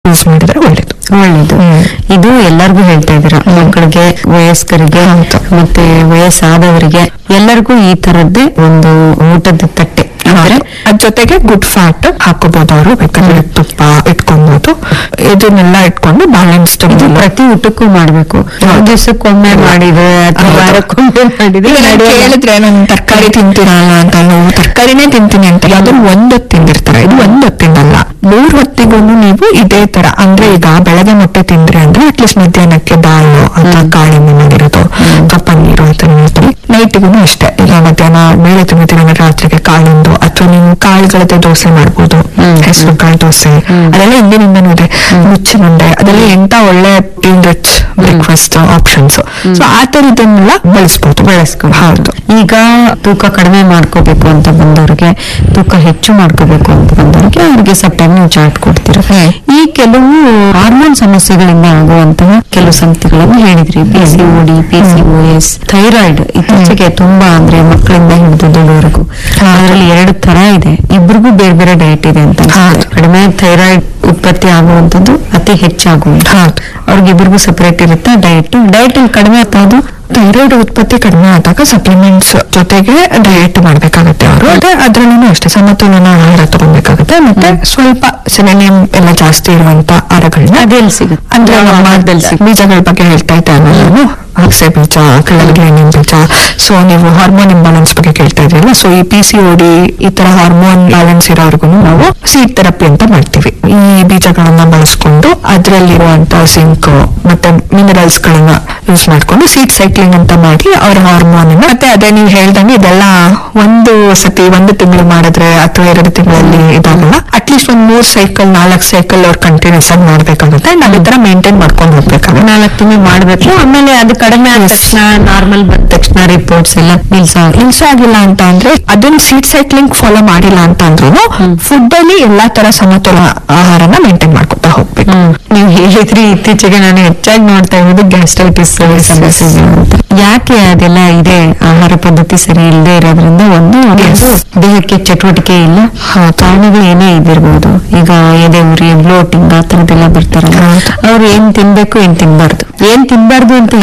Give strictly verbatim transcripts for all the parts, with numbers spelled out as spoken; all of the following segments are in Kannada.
ಯೂಸ್ ಮಾಡಿದ್ರೆ ಒಳ್ಳೇದು. ಒಳ್ಳೇದು. ಇದು ಎಲ್ಲರಿಗೂ ಹೇಳ್ತಾ ಇದ್ದೀರಾ, ಮಕ್ಕಳಿಗೆ, ವಯಸ್ಕರಿಗೆ ಮತ್ತೆ ವಯಸ್ಸಾದವರಿಗೆ ಎಲ್ಲರಿಗೂ ಈ ತರದ್ದೇ ಒಂದು ಊಟದ ತಟ್ಟೆ ಅಂದ್ರೆ ಅದ್ ಜೊತೆಗೆ ಗುಡ್ ಫ್ಯಾಟ್ ಹಾಕೋಬಹುದು. ಅವರು ಬೇಕಾದ್ರೆ ತುಪ್ಪ ಇಟ್ಕೊಬಹುದು. ಇದನ್ನೆಲ್ಲ ಇಟ್ಕೊಂಡು ಬ್ಯಾಲೆನ್ಸ್ಡ್. ಇದು ಪ್ರತಿ ಊಟಕ್ಕೂ ಮಾಡ್ಬೇಕು. ದಿವಸಕ್ಕೊಮ್ಮೆ ಮಾಡಿದ್ರೆ ಅಥವಾ ವಾರಕ್ಕೊಮ್ಮೆ ಮಾಡಿದ್ರೆ ಹೇಳಿದ್ರೆ ನಾನು ತರಕಾರಿ ತಿಂತೀರಲ್ಲ ಅಂತ, ನಾವು ತರಕಾರಿನೇ ತಿಂತೀನಿ ಅಂತ ಯಾವ್ದು ಒಂದೊತ್ತು ತಿಂದಿರ್ತಾರೆ. ಇದು ಒಂದೊತ್ತು ತಿನ್ನಲ್ಲ, ಮೂರ್ ಹೊತ್ತಿಗೂ ನೀವು ಇದೇ ತರ ಅಂದ್ರೆ ಈಗ ಬೆಳಗ್ಗೆ ಮೊಟ್ಟೆ ತಿಂದ್ರಿ ಅಂದ್ರೆ ಅಟ್ಲೀಸ್ಟ್ ಮಧ್ಯಾಹ್ನಕ್ಕೆ ದಾಳು ಅಥವಾ ಕಾಳಿಂದ ಮಾಡಿರೋದು ಕಪ್ಪ ನೀರು ಅಂತ ಹೇಳ್ತೀವಿ. ನೈಟ್ಗೂ ಅಷ್ಟೇ, ಈಗ ಮಧ್ಯಾಹ್ನ ಬೇಳೆ ತಿಂತೀರ ರಾತ್ರಿಗೆ ಕಾಳಿಂದು ಅಥವಾ ನೀವು ಕಾಳುಗಳದ್ದೇ ದೋಸೆ ಮಾಡ್ಬೋದು. ಹೆಸರು ಕಾಳು ದೋಸೆ ಅದೆಲ್ಲ ಹಿಂದಿನಿಂದನೂ ಇದೆ. ಮುಚ್ಚಿನ ಉಂಡೆ ಅದೆಲ್ಲ ಎಂತ ಒಳ್ಳೆ ರಿಚ್ ಬ್ರೇಕ್ಫಾಸ್ಟ್ ಆಪ್ಷನ್ಸ್. ಸೊ ಆ ತರದನ್ನೆಲ್ಲ ಬಳಸ್ಬೋದು ಬಳಸ್ಕೊಂಡು. ಹೌದು. ಈಗ ತೂಕ ಕಡಿಮೆ ಮಾಡ್ಕೋಬೇಕು ಅಂತ ಬಂದವ್ರಿಗೆ, ತೂಕ ಹೆಚ್ಚು ಮಾಡ್ಕೋಬೇಕು ಅಂತ ಬಂದವ್ರಿಗೆ ಅವ್ರಿಗೆ ಸಪ್ಟೈಮ್ ನೀವು ಚಾರ್ಟ್ ಕೊಡ್ತೀರ. ಈ ಕೆಲವು ಹಾರ್ಮೋನ್ ಸಮಸ್ಯೆಗಳಿಂದ ಆಗುವಂತಹ ಕೆಲವು ಸಂಗತಿಗಳನ್ನು ಹೇಳಿದ್ರಿ. P C O D, P C O S, thyroid ಇತ್ತೀಚೆಗೆ ತುಂಬಾ ಅಂದ್ರೆ ಮಕ್ಕಳಿಂದ ಹಿಡಿದು ದೊಡ್ಡವರೆಗೂ ಅದರಲ್ಲಿ ಎರಡು ತರ ಇದೆ. ಇಬ್ರಿಗೂ ಬೇರೆ ಬೇರೆ ಡಯಟ್ ಇದೆ ಅಂತ. ಕಡಿಮೆ ಥೈರಾಯ್ಡ್ ಉತ್ಪತ್ತಿ ಆಗುವಂತದ್ದು, ಅತಿ ಹೆಚ್ಚಾಗುವಂತ ಅವ್ರಿಗಿಬ್ರಿಗೂ ಸಪರೇಟ್ ಇರುತ್ತೆ ಡಯಟ್. ಡಯಟ್ ಕಡಿಮೆ ಆಗ್ತದ್ದು. ಥೈರಾಯ್ಡ್ ಉತ್ಪತ್ತಿ ಕಡಿಮೆ ಆದಾಗ ಸಪ್ಲಿಮೆಂಟ್ಸ್ ಜೊತೆಗೆ ಡಯಟ್ ಮಾಡ್ಬೇಕಾಗುತ್ತೆ ಅವರು. ಅದೇ ಅದ್ರಲ್ಲೂ ಅಷ್ಟೇ ಸಮತೋಲನ ಆಹಾರ ತಗೊಬೇಕಾಗುತ್ತೆ. ಮತ್ತೆ ಸ್ವಲ್ಪ ಸೆಲೆನಿಯಂ ಎಲ್ಲ ಜಾಸ್ತಿ ಇರುವಂತ ಆಹಾರಗಳನ್ನ ಅದೆಲ್ಲಿ ಸಿಗುತ್ತೆ ಅಂದ್ರೆ ಬೀಜಗಳ ಬಗ್ಗೆ ಹೇಳ್ತಾ ಇದ್ದೆ ನಾನು. ಅಗಸೆ ಬೀಜ, ಕಳ್ಳಗೆ ಎಣ್ಣೆ ಬೀಜ. ಸೊ ನೀವು ಹಾರ್ಮೋನ್ ಇಂಬ್ಯಾಲೆನ್ಸ್ ಬಗ್ಗೆ ಕೇಳ್ತಾ ಇದ್ರಲ್ಲ, ಸೊ ಈ ಪಿ ಸಿ ಓ ಡಿ ಈ ತರ ಹಾರ್ಮೋನ್ ಬ್ಯಾಲೆನ್ಸ್ ಇರೋರ್ಗು ನಾವು ಸೀಡ್ ಥೆರಪಿ ಅಂತ ಮಾಡ್ತೀವಿ. ಈ ಬೀಜಗಳನ್ನ ಬಳಸ್ಕೊಂಡು ಅದ್ರಲ್ಲಿರುವಂತ ಸಿಂಕ್ ಮತ್ತೆ ಮಿನರಲ್ಸ್ ಗಳನ್ನ ಯೂಸ್ ಮಾಡ್ಕೊಂಡು ಸೀಡ್ ಸೈಕ್ಲಿಂಗ್ ಅಂತ ಮಾಡಿ ಅವ್ರ ಹಾರ್ಮೋನ್ ಮತ್ತೆ ಅದೇ ನೀವು ಹೇಳ್ದಂಗೆ ಇದೆಲ್ಲ ಒಂದು ಸತಿ ಒಂದು ತಿಂಗಳು ಮಾಡಿದ್ರೆ ಅಥವಾ ಎರಡು ತಿಂಗಳಲ್ಲಿ ಇದಾಗಲ್ಲ. ಅಟ್ಲೀಸ್ಟ್ ಒಂದ್ ಮೂರ್ ಸೈಕಲ್ ನಾಲ್ಕು ಸೈಕಲ್ ಅವ್ರು ಕಂಟಿನ್ಯೂಸ್ ಆಗಿ ಮಾಡ್ಬೇಕಾಗುತ್ತೆ. ನಾವ್ ಈ ತರ ಮೇಂಟೈನ್ ಮಾಡ್ಕೊಂಡು ಹೋಗ್ಬೇಕಾಗುತ್ತೆ. ನಾಲ್ಕು ತಿಂಗಳು ಮಾಡ್ಬೇಕು. ಆಮೇಲೆ ಅದು ಕಡಿಮೆ ಆದ ತಕ್ಷಣ ನಾರ್ಮಲ್ ಬಂದ ತಕ್ಷಣ ರಿಪೋರ್ಟ್ಸ್ ಎಲ್ಲ ನಿಲ್ಸ ನಿಲ್ಸ ಆಗಿಲ್ಲ ಅಂತ ಅಂದ್ರೆ ಅದನ್ನ ಸೀಡ್ ಸೈಕ್ಲಿಂಗ್ ಫಾಲೋ ಮಾಡಿಲ್ಲ ಅಂತ ಅಂದ್ರೂ ಫುಡ್ ಅಲ್ಲಿ ಎಲ್ಲಾ ತರ ಸಮತೋಲನ ಆಹಾರನ ಮೇಂಟೈನ್ ಮಾಡ್ಕೊತಾ ಹೋಗ್ಬೇಕು. ನೀವು ಹೇಳಿದ್ರಿ ಇತ್ತೀಚೆಗೆ ನಾನು ಹೆಚ್ಚಾಗಿ ನೋಡ್ತಾ ಇರೋದು ಗ್ಯಾಸ್ಟ್ರೈಟಿಸ್ ಸಮಸ್ಯೆ ಅಂತ. ಯಾಕೆ ಅದೆಲ್ಲ ಇದೆ? ಆಹಾರ ಪದ್ಧತಿ ಸರಿ ಇಲ್ಲದೆ ಇರೋದ್ರಿಂದ ಒಂದು ದೇಹಕ್ಕೆ ಚಟುವಟಿಕೆ ಇಲ್ಲ. ಕಾರಣಗಳು ಏನೇ ಇದಿರ್ಬೋದು. ಈಗ ಎದೆ ಉರಿ, ಬ್ಲೋಟಿಂಗ್ ಆ ತರದೆಲ್ಲ ಬರ್ತಾರಲ್ಲ, ಅವ್ರು ಏನ್ ತಿನ್ಬೇಕು ಏನ್ ತಿನ್ಬಾರ್ದು, ಏನ್ ತಿನ್ಬಾರ್ದು ಅಂತ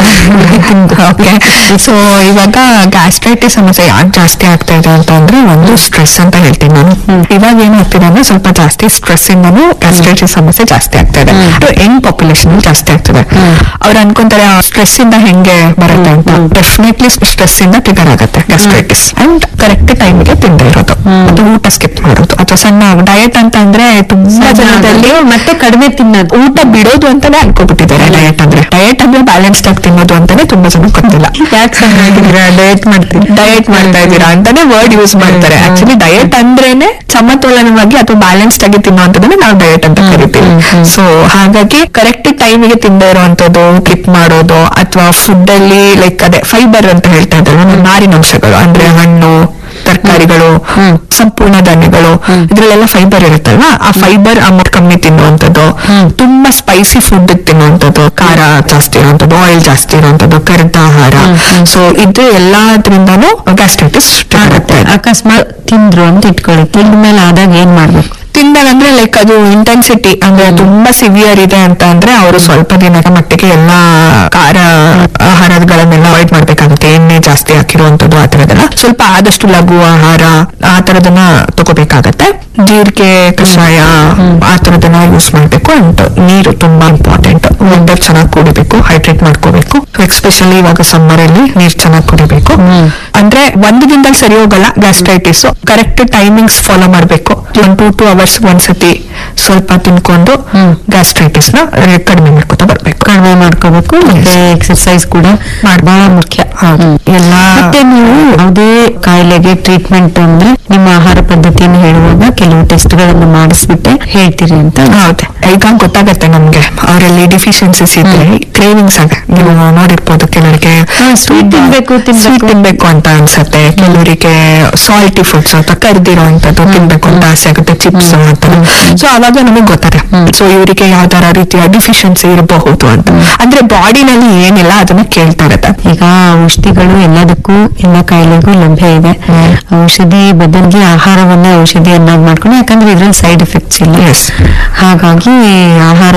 ಸೊ ಇವಾಗ ಗ್ಯಾಸ್ಟ್ರೈಟಿಸ್ ಸಮಸ್ಯೆ ಯಾಕೆ ಜಾಸ್ತಿ ಆಗ್ತಾ ಇದೆ ಅಂತ ಅಂದ್ರೆ ಒಂದು ಸ್ಟ್ರೆಸ್ ಅಂತ ಹೇಳ್ತೀನಿ ನಾನು. ಇವಾಗ ಏನ್ ಆಗ್ತಿದೆ ಅಂದ್ರೆ ಸ್ವಲ್ಪ ಜಾಸ್ತಿ ಸ್ಟ್ರೆಸ್ ಇಂದನೂ ಗ್ಯಾಸ್ಟ್ರೈಟಿಸ್ ಸಮಸ್ಯೆ ಜಾಸ್ತಿ ಆಗ್ತಾ ಇದೆ. ಯಂಗ್ ಪಾಪ್ಯುಲೇಷನ್ ಜಾಸ್ತಿ ಆಗ್ತದೆ. ಅವ್ರು ಅನ್ಕೊಂತಾರೆ ಸ್ಟ್ರೆಸ್ ಇಂದ ಹೆಂಗೆ ಬರುತ್ತೆ ಅಂತ. ಡೆಫಿನೆಟ್ಲಿ ಸ್ಟ್ರೆಸ್ ಇಂದ ಟ್ರಿಗರ್ ಆಗುತ್ತೆ ಗ್ಯಾಸ್ಟ್ರೈಟಿಸ್. ಅಂಡ್ ಕರೆಕ್ಟ್ ಟೈಮ್ಗೆ ತಿಂದೇ ಇರೋದು, ಅದು ಊಟ ಸ್ಕಿಪ್ ಮಾಡೋದು ಅಥವಾ ಸಣ್ಣ ಡಯಟ್ ಅಂತ ಅಂದ್ರೆ ತುಂಬಾ ಜನದಲ್ಲಿ ಮತ್ತೆ ಕಡಿಮೆ ತಿನ್ನೋದು, ಊಟ ಬಿಡೋದು ಅಂತಾನೆ ಅನ್ಕೋಬಿಟ್ಟಿದ್ದಾರೆ. ಡಯಟ್ ಅಂದ್ರೆ ಡಯಟ್ ಅಂದ್ರೆ ಬ್ಯಾಲೆನ್ಸ್ಡ್ ಆಗಿ ತಿನ್ನೋದು ಅಂತಾನೆ ತುಂಬಾ ಜನ ಗೊತ್ತಿಲ್ಲ. ಯಾಕೆ ಚೆನ್ನಾಗಿದ್ದೀರಾ ಡಯಟ್ ಮಾಡ್ತೀವಿ ಡಯಟ್ ಮಾಡ್ತಾ ಇದ್ದೀರಾ ಅಂತಾನೆ ವರ್ಡ್ ಯೂಸ್ ಮಾಡ್ತಾರೆ. ಆಕ್ಚುಲಿ ಡಯಟ್ ಅಂದ್ರೇನೆ ಸಮತೋಲನವಾಗಿ ಅಥವಾ ಬ್ಯಾಲೆನ್ಸ್ಡ್ ಆಗಿ ತಿನ್ನುವಂಥದ್ದನ್ನ ನಾವು ಡಯಟ್ ಅಂತ ಕರಿತೀವಿ. ಸೊ ಹಾಗಾಗಿ ಕರೆಕ್ಟ್ ಟೈಮಿಗೆ ತಿಂದೇ ಇರುವಂತದ್ದು, ಕ್ಲಿಪ್ ಮಾಡೋದು ಅಥವಾ ಫುಡ್ ಅಲ್ಲಿ ಲೈಕ್ ಅದೇ ಫೈಬರ್ ಅಂತ ಹೇಳ್ತಾ ಇದ್ದಾರೆ, ನಾರಿನಂಶಗಳು ಅಂದ್ರೆ ಹಣ್ಣು, ತರಕಾರಿಗಳು, ಸಂಪೂರ್ಣ ಧಾನ್ಯಗಳು, ಇದ್ರಲ್ಲೆಲ್ಲ ಫೈಬರ್ ಇರುತ್ತಲ್ವ, ಆ ಫೈಬರ್ ಅಮೌಂಟ್ ಕಮ್ಮಿ ತಿನ್ನುವಂಥದ್ದು, ತುಂಬಾ ಸ್ಪೈಸಿ ಫುಡ್ ತಿನ್ನುವಂಥದ್ದು, ಖಾರ ಜಾಸ್ತಿ ಇರುವಂಥದ್ದು, ಆಯಿಲ್ ಜಾಸ್ತಿ ಇರುವಂಥದ್ದು, ಕರಿದ ಆಹಾರ. ಸೊ ಇದು ಎಲ್ಲಾದ್ರಿಂದಾನು ಗ್ಯಾಸ್ಟ್ರೈಟಿಸ್ ಆಗುತ್ತೆ. ಅಕಸ್ಮಾತ್ ತಿಂದ್ರು ಅಂತ ಇಟ್ಕೊಳ್ಳಿ, ತಿಂದ ಮೇಲೆ ಆದಾಗ ಏನ್ ಮಾಡ್ಬೇಕು? ತಿಂದಾಗ ಅಂದ್ರೆ ಲೈಕ್ ಅದು ಇಂಟೆನ್ಸಿಟಿ ಅಂದ್ರೆ ತುಂಬಾ ಸಿವಿಯರ್ ಇದೆ ಅಂತ ಅಂದ್ರೆ ಅವರು ಸ್ವಲ್ಪ ದಿನದ ಮಟ್ಟಿಗೆ ಎಲ್ಲಾ ಖಾರ ಆಹಾರಗಳನ್ನೆಲ್ಲ ಅವಾಯ್ಡ್ ಮಾಡ್ಬೇಕಾಗುತ್ತೆ. ಎಣ್ಣೆ ಜಾಸ್ತಿ ಹಾಕಿರುವಂತದ್ದು ಆ ತರದೆಲ್ಲ ಸ್ವಲ್ಪ ಆದಷ್ಟು ಲಘು ಆಹಾರ ಆ ತರದನ್ನ ತಗೋಬೇಕಾಗತ್ತೆ. ಜೀರಿಗೆ ಕಷಾಯ ಆ ತರದನ್ನ ಯೂಸ್ ಮಾಡ್ಬೇಕು. ಅಂಡ್ ನೀರು ತುಂಬಾ ಇಂಪಾರ್ಟೆಂಟ್. ವಾಟರ್ ಚೆನ್ನಾಗಿ ಕುಡಿಬೇಕು, ಹೈಡ್ರೇಟ್ ಮಾಡ್ಕೋಬೇಕು. ಎಸ್ಪೆಷಲಿ ಇವಾಗ ಸಮ್ಮರ್ ಅಲ್ಲಿ ನೀರ್ ಚೆನ್ನಾಗಿ ಕುಡಿಬೇಕು. ಅಂದ್ರೆ ಒಂದು ದಿನದಲ್ಲಿ ಸರಿ ಹೋಗಲ್ಲ ಗ್ಯಾಸ್ಟ್ರೈಟಿಸ್. ಕರೆಕ್ಟ್ ಟೈಮಿಂಗ್ಸ್ ಫಾಲೋ ಮಾಡ್ಬೇಕು. ಒನ್ ಟು ಟೂ ಅವರ್ಸ್ ಒಂದ್ಸತಿ ಸ್ವಲ್ಪ ತಿನ್ಕೊಂಡು ಗ್ಯಾಸ್ಟ್ರೈಟಿಸ್ ನ ಕಡಿಮೆ ಮಾಡ್ಕೊತಾ ಬರ್ಬೇಕು. ಕಡಿಮೆ ಮಾಡ್ಕೋಬೇಕು. ಮತ್ತೆ ಎಕ್ಸರ್ಸೈಸ್ ಕೂಡ ಬಹಳ ಮುಖ್ಯ. ಎಲ್ಲಾ ಮತ್ತೆ ನೀವು ಯಾವುದೇ ಕಾಯಿಲೆಗೆ ಟ್ರೀಟ್ಮೆಂಟ್ ಅಂದ್ರೆ ನಿಮ್ಮ ಆಹಾರ ಪದ್ಧತಿಯನ್ನು ಹೇಳುವಾಗ ಕೆಲವು ಟೆಸ್ಟ್ ಗಳನ್ನು ಮಾಡಿಸ್ಬಿಟ್ಟೆ ಹೇಳ್ತೀರಿ ಅಂತ. ಹೌದು, ಈಗ ಗೊತ್ತಾಗತ್ತೆ ನಮ್ಗೆ ಅವರಲ್ಲಿ ಡಿಫಿಷಿಯನ್ಸಿಸ್ ಇದ್ರೆ, ಕ್ರೇವಿಂಗ್ಸ್ ಆಗ ನೀವು ನೋಡಿರ್ಬೋದು. ಕೆಲವರಿಗೆ ಸ್ವೀಟ್ ತಿನ್ಬೇಕು ಸ್ವೀಟ್ ತಿನ್ಬೇಕು ಅಂತ ಅನ್ಸತ್ತೆ, ಕೆಲವರಿಗೆ ಸಾಲ್ಟಿ ಫುಡ್ಸ್ ಅಥವಾ ಕರ್ದಿರೋಂಥದ್ದು ತಿನ್ಬೇಕು ಅಂತ ಆಸೆ ಆಗುತ್ತೆ, ಚಿಪ್ಸ್ ಅಂತ. ಸೊ ಅವಾಗ ನಮಗೆ ಗೊತ್ತಾಗುತ್ತೆ ಸೊ ಇವರಿಗೆ ಯಾವ್ದಾರ ರೀತಿಯ ಡಿಫಿಷಿಯನ್ಸಿ ಇರಬಹುದು ಅಂತ. ಅಂದ್ರೆ ಬಾಡಿನಲ್ಲಿ ಏನಿಲ್ಲ ಅದನ್ನ ಕೇಳ್ತಾ ಇರತ್ತೆ. ಈಗ ಔಷಧಿಗಳು ಎಲ್ಲದಕ್ಕೂ ಎಲ್ಲ ಕಾಯಿಲೆಗೂ ಲಭ್ಯ ಇದೆ. ಔಷಧಿ ಬದಲಿಗೆ ಆಹಾರವನ್ನೇ ಔಷಧಿಯನ್ನಾಗಿ ಮಾಡ್ಕೊಂಡು, ಯಾಕಂದ್ರೆ ಇದ್ರಲ್ಲಿ ಸೈಡ್ ಎಫೆಕ್ಟ್ಸ್ ಇಲ್ಲ. ಹಾಗಾಗಿ ಆಹಾರ